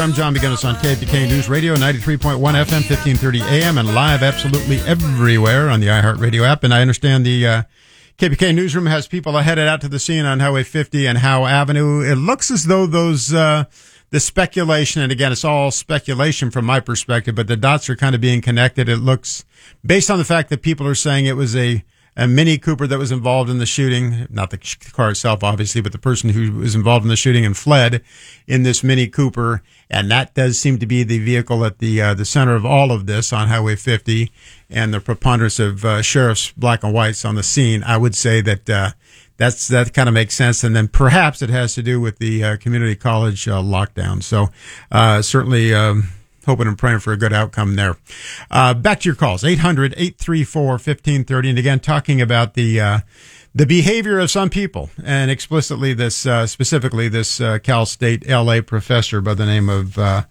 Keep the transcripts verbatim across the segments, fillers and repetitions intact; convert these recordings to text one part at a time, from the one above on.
I'm John McGinnis on K F B K News Radio, ninety-three point one F M, fifteen thirty A M, and live absolutely everywhere on the iHeartRadio app. And I understand the uh, K B K Newsroom has people headed out to the scene on Highway fifty and Howe Avenue. It looks as though those uh, the speculation, and again, it's all speculation from my perspective, but the dots are kind of being connected. It looks, based on the fact that people are saying it was a a Mini Cooper that was involved in the shooting, not the car itself, obviously, but the person who was involved in the shooting and fled in this Mini Cooper. And that does seem to be the vehicle at the uh, the center of all of this on Highway fifty, and the preponderance of uh, sheriff's black and whites on the scene. I would say that uh, that's that kind of makes sense. And then perhaps it has to do with the uh, community college uh, lockdown. So uh, certainly um, hoping and praying for a good outcome there. Uh, back to your calls, eight hundred, eight three four, fifteen thirty. And again, talking about the uh, the behavior of some people, and explicitly this, uh, specifically this uh, Cal State L A professor by the name of uh,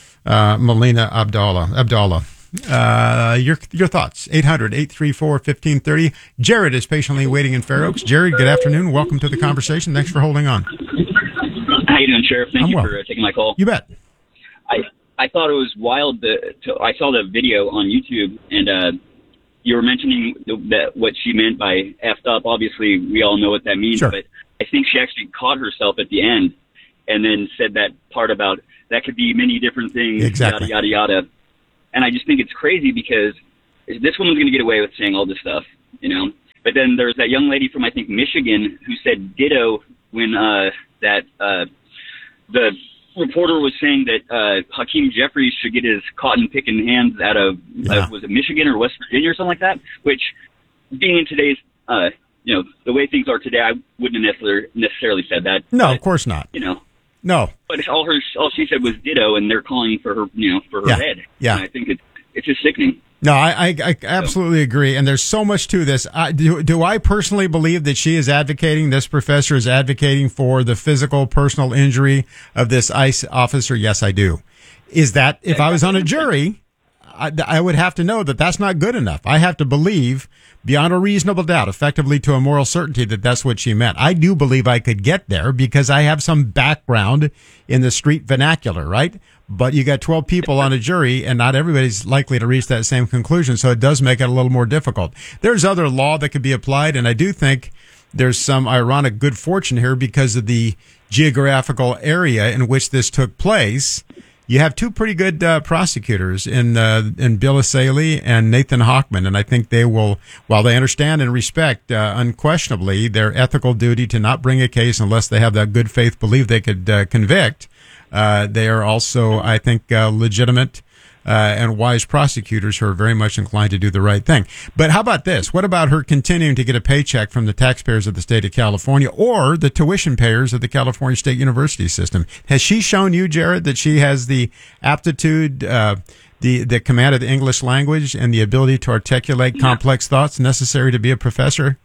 uh, Melina Abdallah. Abdallah. Uh, your your thoughts, eight hundred, eight three four, fifteen thirty. Jared is patiently waiting in Fair Oaks. Jared, good afternoon. Welcome to the conversation. Thanks for holding on. How you doing, Sheriff? Thank I'm you well. for uh, taking my call. You bet. I I thought it was wild to, to I saw the video on YouTube, and uh, you were mentioning the, that what she meant by effed up. Obviously, we all know what that means, Sure. but I think she actually caught herself at the end, and then said that part about that could be many different things, Exactly. yada yada yada. And I just think it's crazy because this woman's going to get away with saying all this stuff, you know. But then there's that young lady from I think Michigan who said ditto when uh, that uh, the reporter was saying that uh, Hakeem Jeffries should get his cotton picking hands out of Yeah. uh, was it Michigan or West Virginia or something like that. Which, being in today's uh, you know the way things are today, I wouldn't have necessarily necessarily said that. No, but, of course not. You know. No. But all her, all she said was ditto, and they're calling for her, you know, for her Yeah. head. Yeah. And I think it's it's just sickening. No, I, I, I absolutely agree. And there's so much to this. I, do, do I personally believe that she is advocating, this professor is advocating for the physical, personal injury of this ICE officer? Yes, I do. Is that, if I was on a jury, I, I would have to know that that's not good enough. I have to believe beyond a reasonable doubt, effectively to a moral certainty, that that's what she meant. I do believe I could get there because I have some background in the street vernacular, right? But you got twelve people on a jury, and not everybody's likely to reach that same conclusion, so it does make it a little more difficult. There's other law that could be applied, and I do think there's some ironic good fortune here because of the geographical area in which this took place. You have two pretty good uh, prosecutors in uh, in Bill Asaley and Nathan Hochman, and I think they will, while they understand and respect uh, unquestionably their ethical duty to not bring a case unless they have that good faith belief they could uh, convict, uh, they are also, I think, uh, legitimate uh, and wise prosecutors who are very much inclined to do the right thing. But how about this? What about her continuing to get a paycheck from the taxpayers of the state of California or the tuition payers of the California State University system? Has she shown you, Jared, that she has the aptitude, uh, the, the command of the English language and the ability to articulate No. complex thoughts necessary to be a professor?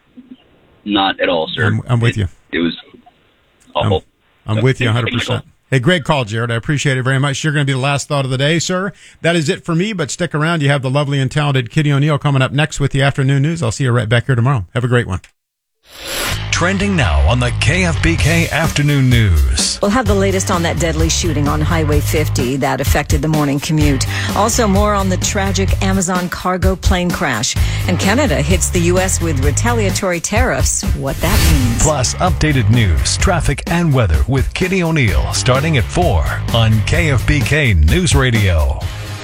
Not at all, sir. I'm, I'm with it, you. It was awful. I'm So, with you thanks one for hundred taking my percent. call. Hey, great call, Jared. I appreciate it very much. You're going to be the last thought of the day, sir. That is it for me, but stick around. You have the lovely and talented Kitty O'Neill coming up next with the afternoon news. I'll see you right back here tomorrow. Have a great one. Trending now on the K F B K Afternoon News. We'll have the latest on that deadly shooting on Highway fifty that affected the morning commute. Also, more on the tragic Amazon cargo plane crash. And Canada hits the U S with retaliatory tariffs. What that means. Plus, updated news, traffic, and weather with Kitty O'Neill starting at four on K F B K News Radio.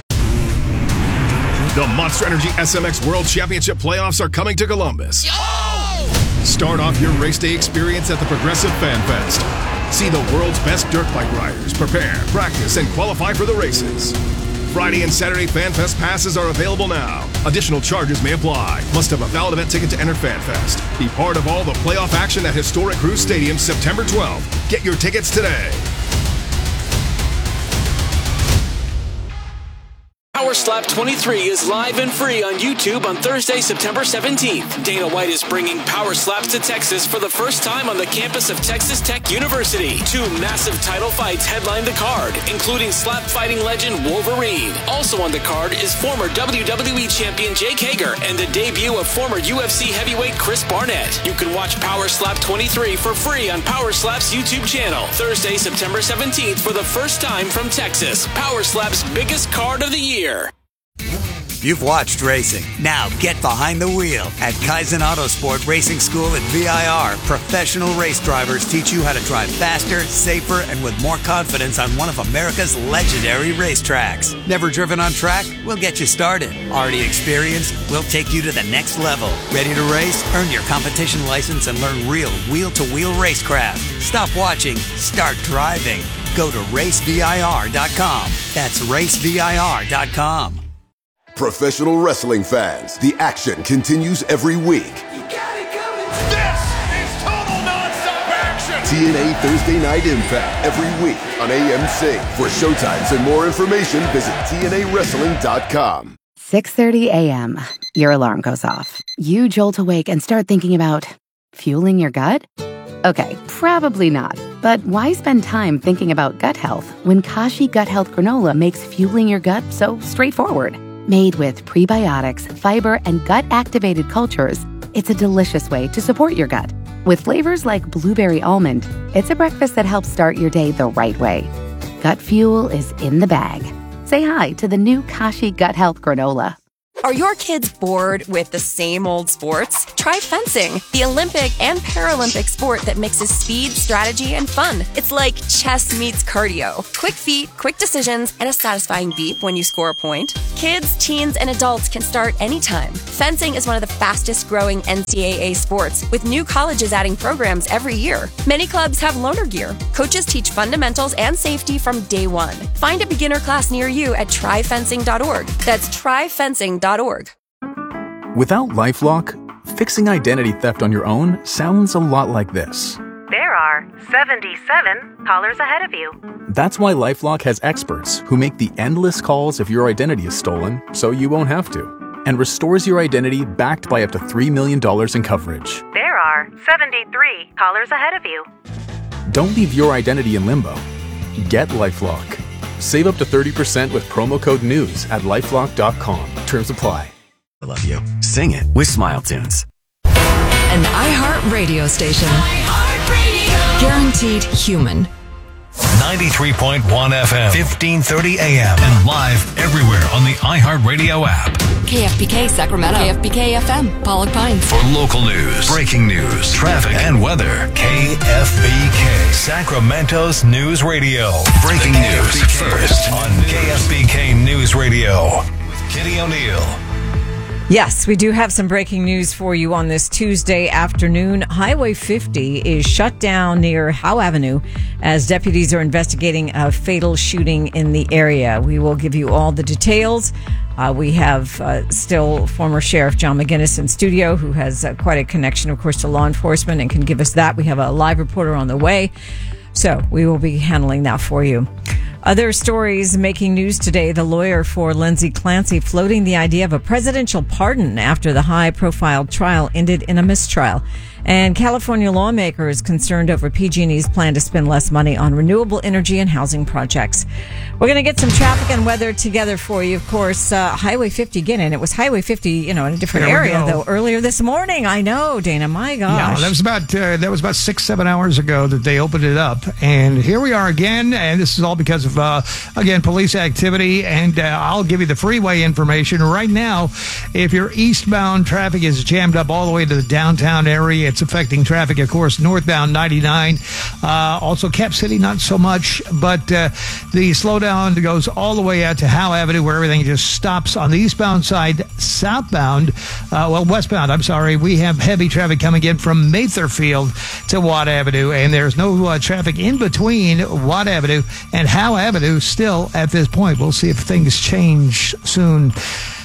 The Monster Energy S M X World Championship playoffs are coming to Columbus. Start off your race day experience at the Progressive Fan Fest. See the world's best dirt bike riders prepare, practice, and qualify for the races. Friday and Saturday Fan Fest passes are available now. Additional charges may apply. Must have a valid event ticket to enter Fan Fest. Be part of all the playoff action at historic Cruise Stadium September twelfth. Get your tickets today. Power Slap twenty-three is live and free on YouTube on Thursday, September seventeenth. Dana White is bringing Power Slaps to Texas for the first time on the campus of Texas Tech University. Two massive title fights headline the card, including slap fighting legend Wolverine. Also on the card is former W W E champion Jake Hager and the debut of former U F C heavyweight Chris Barnett. You can watch Power Slap twenty-three for free on Power Slap's YouTube channel. Thursday, September seventeenth for the first time from Texas. Power Slap's biggest card of the year. You've watched racing. Now get behind the wheel. At Kaizen Autosport Racing School at V I R, professional race drivers teach you how to drive faster, safer, and with more confidence on one of America's legendary racetracks. Never driven on track? We'll get you started. Already experienced? We'll take you to the next level. Ready to race? Earn your competition license and learn real wheel-to-wheel racecraft. Stop watching. Start driving. Go to race V I R dot com. That's race V I R dot com. Professional wrestling fans, the action continues every week. You got it coming. This is total nonstop action. T N A Thursday Night Impact every week on A M C. For showtimes and more information, visit T N A wrestling dot com. six thirty a.m. Your alarm goes off. You jolt awake and start thinking about fueling your gut? Okay, probably not. But why spend time thinking about gut health when Kashi Gut Health Granola makes fueling your gut so straightforward? Made with prebiotics, fiber, and gut-activated cultures, it's a delicious way to support your gut. With flavors like blueberry almond, it's a breakfast that helps start your day the right way. Gut fuel is in the bag. Say hi to the new Kashi Gut Health Granola. Are your kids bored with the same old sports? Try fencing, the Olympic and Paralympic sport that mixes speed, strategy, and fun. It's like chess meets cardio. Quick feet, quick decisions, and a satisfying beep when you score a point. Kids, teens, and adults can start anytime. Fencing is one of the fastest growing N C double A sports, with new colleges adding programs every year. Many clubs have loaner gear. Coaches teach fundamentals and safety from day one. Find a beginner class near you at try fencing dot org. That's try fencing dot org. Without LifeLock, fixing identity theft on your own sounds a lot like this. There are seventy-seven callers ahead of you. That's why LifeLock has experts who make the endless calls if your identity is stolen, so you won't have to, and restores your identity backed by up to three million dollars in coverage. There are seventy-three callers ahead of you. Don't leave your identity in limbo. Get LifeLock. Save up to thirty percent with promo code NEWS at lifelock dot com. Terms apply. I love you. Sing it with Smile Tunes. An iHeart radio station. iHeart Radio. Guaranteed human. ninety-three point one F M, fifteen thirty A M, and live everywhere on the iHeartRadio app. K F B K Sacramento. K F B K F M, Pollock Pines. For local news, breaking news, traffic, and weather, K F B K, Sacramento's News Radio. Breaking news first on K F B K News Radio with Kitty O'Neill. Yes, we do have some breaking news for you on this Tuesday afternoon. Highway fifty is shut down near Howe Avenue as deputies are investigating a fatal shooting in the area. We will give you all the details. Uh, we have uh, still former Sheriff John McGinnis in studio, who has uh, quite a connection, of course, to law enforcement and can give us that. We have a live reporter on the way, so we will be handling that for you. Other stories making news today, the lawyer for Lindsay Clancy floating the idea of a presidential pardon after the high-profile trial ended in a mistrial. And California lawmakers concerned over P G and E's plan to spend less money on renewable energy and housing projects. We're going to get some traffic and weather together for you. Of course, uh, Highway fifty again, and it was Highway fifty, you know, in a different There we area, go. though, earlier this morning. I know, Dana, my gosh. Yeah, that was about uh, that was about six, seven hours ago that they opened it up, and here we are again. And this is all because of uh, again police activity. And uh, I'll give you the freeway information right now. If your eastbound traffic is jammed up all the way to the downtown area, it's affecting traffic, of course, northbound ninety-nine. Uh, also, Cap City, not so much, but uh, the slowdown goes all the way out to Howe Avenue, where everything just stops on the eastbound side. Southbound, uh, well, westbound, I'm sorry, we have heavy traffic coming in from Matherfield to Watt Avenue, and there's no uh, traffic in between Watt Avenue and Howe Avenue still at this point. We'll see if things change soon.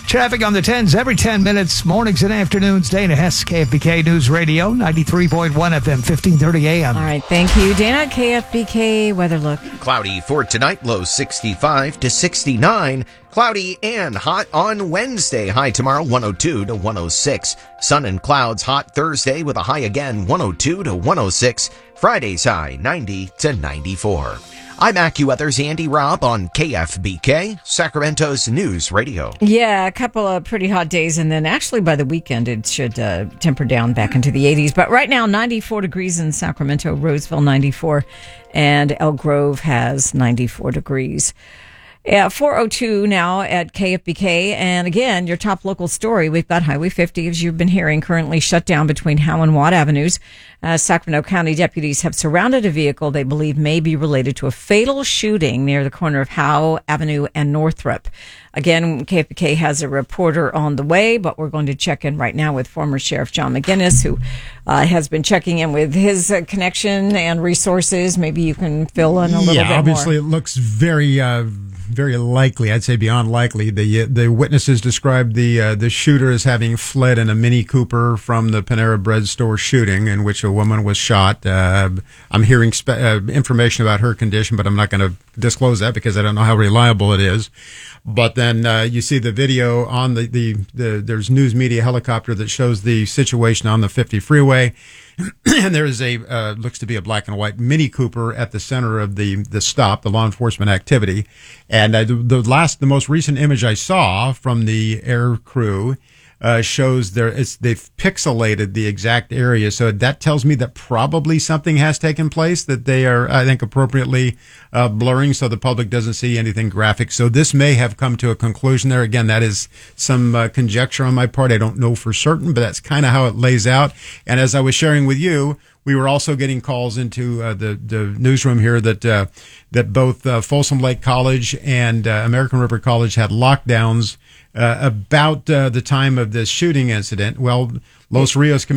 Traffic on the tens every ten minutes, mornings and afternoons. Dana Hess, K F B K News Radio, ninety-three point one F M, fifteen thirty A M. All right, thank you, Dana. K F B K weather look. Cloudy for tonight, low sixty-five to sixty-nine. Cloudy and hot on Wednesday. High tomorrow, one oh two to one oh six. Sun and clouds hot Thursday with a high again, one oh two to one oh six. Friday's high, ninety to ninety-four. I'm AccuWeather's Andy Robb on K F B K, Sacramento's News Radio. Yeah, a couple of pretty hot days, and then actually by the weekend it should uh, temper down back into the eighties. But right now, ninety-four degrees in Sacramento, Roseville ninety-four, and Elk Grove has ninety-four degrees. Yeah, four oh two now at K F B K. And again, your top local story. We've got Highway fifty, as you've been hearing, currently shut down between Howe and Watt Avenues. Uh, Sacramento County deputies have surrounded a vehicle they believe may be related to a fatal shooting near the corner of Howe Avenue and Northrop. Again, K F B K has a reporter on the way, but we're going to check in right now with former Sheriff John McGinnis, who uh, has been checking in with his uh, connection and resources. Maybe you can fill in a little yeah, bit more. Yeah, obviously it looks very... Uh, very likely, I'd say beyond likely. The the witnesses described the uh, the shooter as having fled in a Mini Cooper from the Panera Bread store shooting, in which a woman was shot. Uh, I'm hearing spe- uh, information about her condition, but I'm not going to disclose that because I don't know how reliable it is. But then uh, you see the video on the, the, the there's news media helicopter that shows the situation on the fifty freeway. And there is a, uh, looks to be a black and white Mini Cooper at the center of the, the stop, the law enforcement activity. And uh, the, the last, the most recent image I saw from the air crew, uh, shows there, it's, they've pixelated the exact area. So that tells me that probably something has taken place that they are, I think, appropriately, uh, blurring so the public doesn't see anything graphic. So this may have come to a conclusion there. Again, that is some uh, conjecture on my part. I don't know for certain, but that's kind of how it lays out. And as I was sharing with you, we were also getting calls into uh, the the newsroom here that uh, that both uh, Folsom Lake College and uh, American River College had lockdowns uh, about uh, the time of this shooting incident. Well, Los Rios